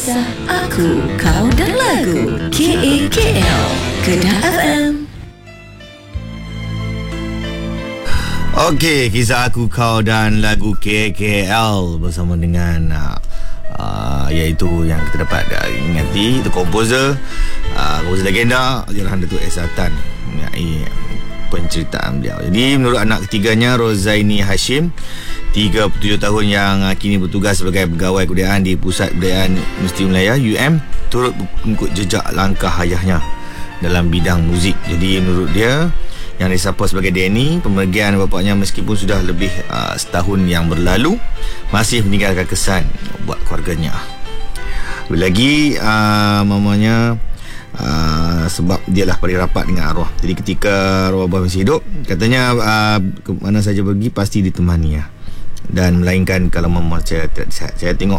Kisah Aku, Kau dan Lagu KAKL Kedah FM. Okey, kisah aku, kau dan lagu KKL bersama dengan iaitu yang kita dapat ingati, itu komposer legenda Allahyarham Datuk S. Satan mengenai penceritaan beliau. Jadi menurut anak ketiganya, Rozaini Hashim, 37 tahun, yang kini bertugas sebagai pegawai kebudayaan di Pusat Kebudayaan Mesti Melaya UM, turut mengikut jejak langkah ayahnya dalam bidang muzik. Jadi menurut dia, yang disapa sebagai Danny, pemergian bapaknya meskipun sudah lebih setahun yang berlalu, masih meninggalkan kesan buat keluarganya. Lagi mamanya sebab dia lah paling rapat dengan arwah. Jadi ketika arwah abah masih hidup, katanya ke mana saja pergi pasti ditemani ya. Dan melainkan kalau mama saya tidak sihat. Saya tengok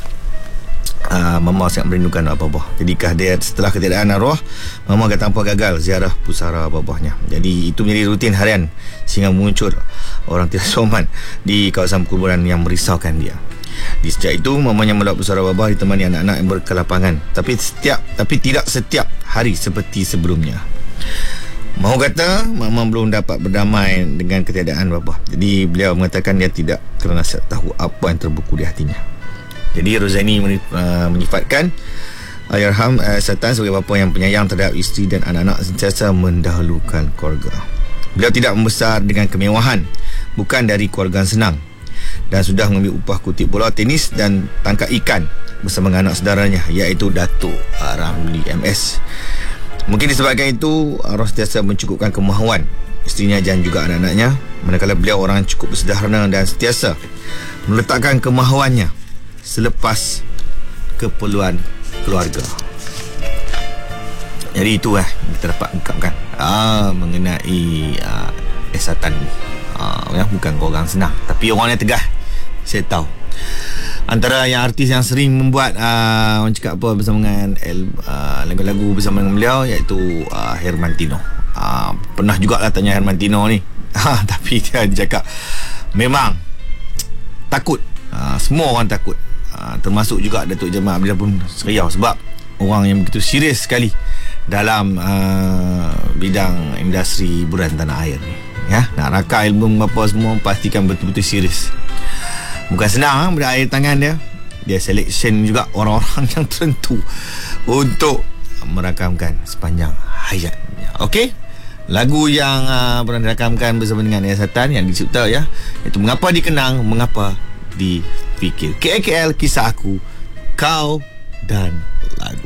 mama sangat merindukan abah. Jadi setelah ketiadaan arwah, mama akan tanpa gagal ziarah pusara abahnya. Jadi itu menjadi rutin harian sehingga muncul orang tidak sopan di kawasan perkuburan yang merisaukan dia. Di sejak itu, mamanya melawat pusara babah ditemani anak-anak yang berkelapangan, tapi tidak setiap hari seperti sebelumnya. Mahu kata, mama belum dapat berdamai dengan ketiadaan babah. Jadi beliau mengatakan dia tidak, kerana tahu apa yang terbuku di hatinya. Jadi Rozaini menyifatkan Allahyarham Satan sebagai bapa yang penyayang terhadap isteri dan anak-anak, sentiasa mendahulukan keluarga. Beliau tidak membesar dengan kemewahan, bukan dari keluarga senang, dan sudah mengambil upah kutip bola tenis dan tangkap ikan bersama dengan anak saudaranya, iaitu Datuk Ramli MS. Mungkin disebabkan itu, arwah sentiasa mencukupkan kemahuan isterinya dan juga anak-anaknya, manakala beliau orang cukup bersederhana dan sentiasa meletakkan kemahuannya selepas keperluan keluarga. Jadi itu kita dapat ungkapkan mengenai Satan ni. Bukan orang senang, tapi orang yang tegas. Saya tahu antara yang artis yang sering membuat orang cakap apa bersama dengan lagu-lagu bersama dengan beliau, iaitu Hermantino. Pernah jugalah tanya Hermantino ni tapi dia cakap memang takut. Semua orang takut, termasuk juga Datuk Jamal Abdillah pun seriau, sebab orang yang begitu serius sekali dalam bidang industri hiburan tanah air ni. Nak rakam album apa semua, pastikan betul-betul serius. Bukan senang berakhir tangan dia. Dia selection juga orang-orang yang tertentu untuk merakamkan sepanjang hayatnya. Okey, lagu yang pernah dirakamkan bersama dengan Satan yang dicipta iaitu Mengapa Dikenang, Mengapa Dipikir. KAKL, kisah aku, kau dan lagu.